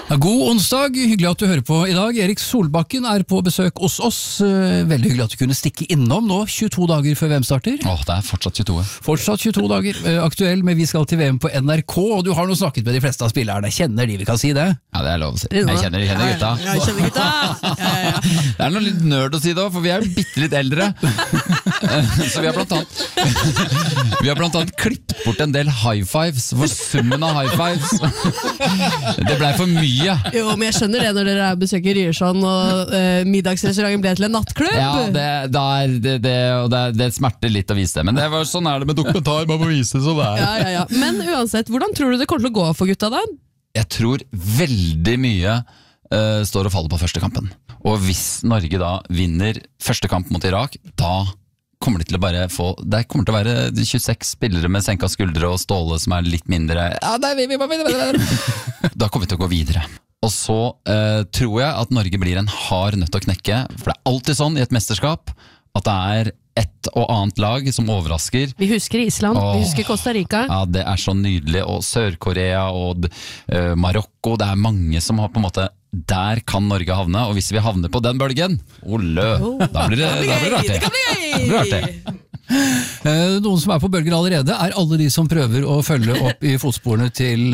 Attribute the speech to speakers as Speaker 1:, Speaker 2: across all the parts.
Speaker 1: God onsdag, hyggelig at du hører på i dag. Erik Solbakken på besøk hos oss. Veldig hyggelig at du kunne stikke innom nå, 22 dager før VM starter.
Speaker 2: Det fortsatt 22.
Speaker 1: Fortsatt 22 dager. Aktuell med Vi skal til VM på NRK, og du har nå snakket med de fleste av spillerne. Kjenner de, vi kan si det?
Speaker 2: Ja, det lov å si. Jeg kjenner gutta.
Speaker 3: Jeg kjenner gutta.
Speaker 2: Det noe litt nerd å si da, for vi bitte litt eldre. Så vi har blant annet klippet bort en del high fives, for summen av high fives. Det ble for mye.
Speaker 3: Jo, men jeg skjønner det når dere besøker Ryerson og middagsrestauranten ble til en nattklubb.
Speaker 2: Ja, det smerter litt å vise det, men sånn det med dokumentar, man må vise det så det
Speaker 3: Ja. Men uansett, hvordan tror du det kommer til å gå for gutta da?
Speaker 2: Jeg tror veldig mye står og faller på første kampen. Og hvis Norge da vinner første kamp mot Irak, da kommer de til å bare få, det kommer til å være 26 spillere med senka skuldre og Ståle som litt mindre. Da kommer vi til å gå videre. Og så tror jeg at Norge blir en hard nøtt å knekke, for det alltid sånn i et mesterskap at det et og annet lag som overrasker.
Speaker 3: Vi husker Island, vi husker Costa Rica.
Speaker 2: Ja, det så nydelig, og Sør-Korea og Marokko, det mange som har på en måte, der kan Norge havne, og hvis vi havner på den bølgen, da blir det artig.
Speaker 3: Det kan bli gøy!
Speaker 1: Noen som på bølgen allerede alle de som prøver å følge opp i fotsporene til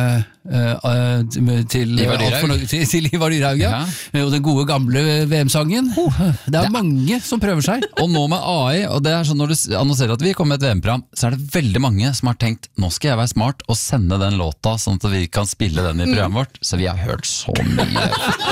Speaker 1: Ivar Dyrhaug, og den gode gamle VM-sangen. Det mange som prøver seg.
Speaker 2: Og nå med AI, og det sånn når du annonserer at vi kommer med et VM-program, så det veldig mange som har tenkt, nå skal jeg være smart og sende den låta, sånn at vi kan spille den i programmet vårt. Så vi har hørt så mye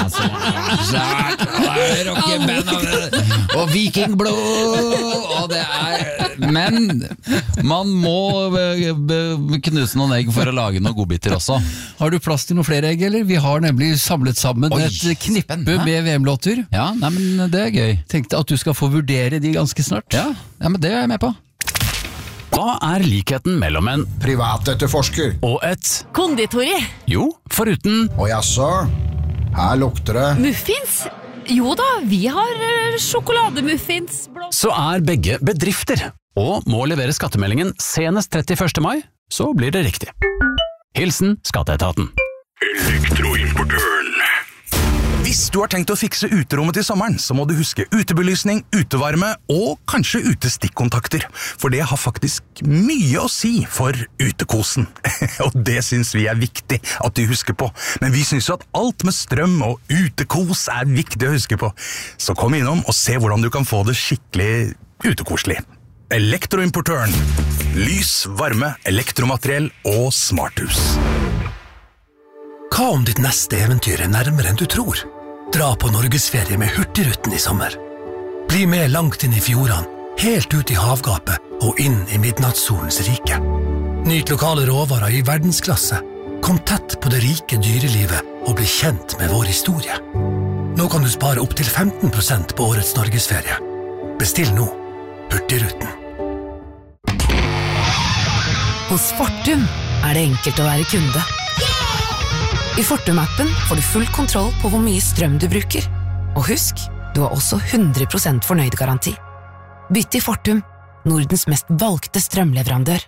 Speaker 2: og Vikingblod, og det men man må knuse noen egg for å lage noen godbiter også.
Speaker 1: Har du plass til noen flere egg, eller? Vi har nemlig samlet sammen et knippe med VM-låter.
Speaker 2: Ja, men det gøy.
Speaker 1: Tenkte at du skal få vurdere de ganske snart.
Speaker 2: Ja, men det jeg med på.
Speaker 4: Hva likheten mellom en
Speaker 5: privatetterforsker
Speaker 4: og et
Speaker 6: konditori?
Speaker 4: Jo, foruten
Speaker 5: og jaså, her lukter det
Speaker 6: muffins? Jo da, vi har sjokolademuffins.
Speaker 4: Så begge bedrifter og må levere skattemeldingen senest 31. mai, så blir det riktig. Hilsen Skatteetaten.
Speaker 7: Elektroimportøren. Hvis du har tenkt å fikse uterommet til sommeren, så må du huske utebelysning, utevarme og kanskje utestikkontakter. For det har faktisk mye å si for utekosen. Og det synes vi viktig at du husker på. Men vi synes jo at alt med strøm og utekos viktig å huske på. Så kom innom og se hvordan du kan få det skikkelig utekoselig. Elektroimportøren. Lys, varme, elektromateriell og smarthus.
Speaker 8: Hva om ditt neste eventyr nærmere enn du tror? Dra på Norgesferie med Hurtigruten i sommer. Bli med langt inn i fjordene, helt ut i havgapet og inn i midnattssolens rike. Nyt lokale råvarer i verdensklasse. Kom tett på det rike dyrelivet og bli kjent med vår historie. Nå kan du spare opp til 15% på årets Norgesferie. Bestill nå. Hurtigruten.
Speaker 9: Hos Fortum det enkelt å være kunde. I Fortum-appen får du full kontroll på hvor mye strøm du bruker. Og husk, du har også 100% fornøyd-garanti. Bytt til Fortum, Nordens mest valgte strømleverandør.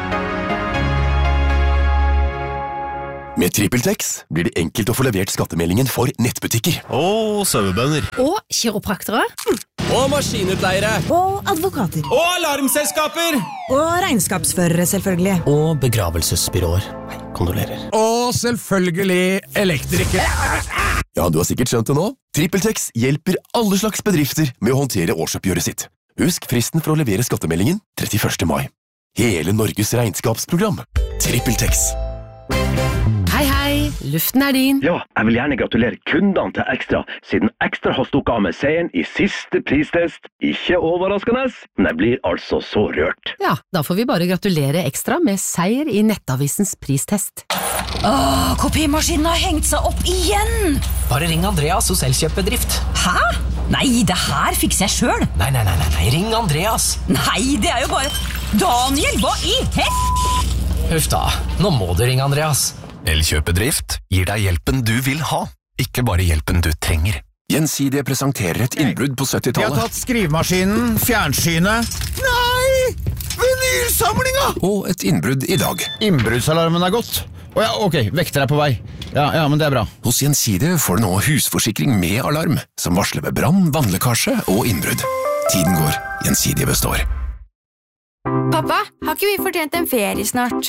Speaker 10: Med TrippelTex blir det enkelt å få levert skattemeldingen for nettbutikker.
Speaker 11: Og sauebønder.
Speaker 12: Og kiropraktere.
Speaker 11: Og maskinutleiere.
Speaker 12: Og advokater.
Speaker 11: Og alarmselskaper.
Speaker 12: Og regnskapsførere, selvfølgelig.
Speaker 13: Og begravelsesbyråer. Kondolerer.
Speaker 14: Og selvfølgelig elektrikere.
Speaker 10: Ja, du har sikkert skjønt det nå. TrippelTex hjelper alle slags bedrifter med å håndtere årsoppgjøret sitt. Husk fristen for å levere skattemeldingen 31. mai. Hele Norges regnskapsprogram. TrippelTex.
Speaker 9: Hei, luften din.
Speaker 15: Ja, jeg vil gjerne gratulere kundene til Ekstra, siden Ekstra har stukket av med seieren i siste pristest. Ikke overraskende, men jeg blir altså så rørt.
Speaker 9: Ja, da får vi bare gratulere Ekstra med seier i Nettavisens pristest.
Speaker 6: Kopimaskinen har hengt seg opp igjen!
Speaker 13: Bare ring Andreas hos Elkjøpbedrift.
Speaker 6: Hæ? Nei, det her fikser jeg selv.
Speaker 13: Nei, ring Andreas.
Speaker 6: Nei, det jo bare... Daniel, hva i
Speaker 13: Huff da, nå må du ringe Andreas.
Speaker 10: Elkjøpbedrift gir deg hjelpen du vil ha, ikke bare hjelpen du trenger. Gjensidige presenterer et innbrudd på 70-tallet.
Speaker 14: De har tatt skrivemaskinen, fjernsynet. Nei! Vinylsamlinga!
Speaker 10: Og et innbrudd i dag.
Speaker 14: Innbruddsalarmen gått. Ok, vekter på vei. Ja, men det er bra.
Speaker 10: Hos Gjensidige får du nå husforsikring med alarm, som varsler ved brann, vannlekkasje og innbrudd. Tiden går, Gjensidige består.
Speaker 16: Pappa, har ikke vi fortjent en ferie snart?